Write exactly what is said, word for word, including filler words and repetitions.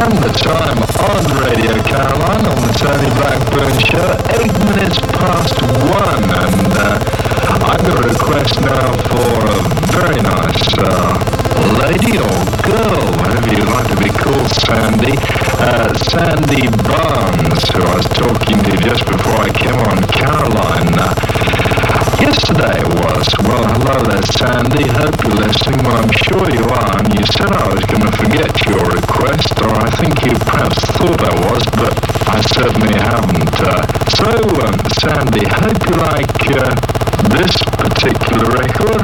And the time on Radio Caroline on the Tony Blackburn Show, eight minutes past one. And uh, I've got a request now for a very nice uh, lady or girl, whatever you like to be called, Sandy. Uh, Sandy Barnes, who I was talking to just before I came on Caroline. Uh, yesterday it was. Well, hello there, Sandy. Hope you're listening. Well, I'm sure you are. And you said I was going to forget your request, or I think you perhaps thought I was, but I certainly haven't. Uh, so, um, Sandy, hope you like uh, this particular record.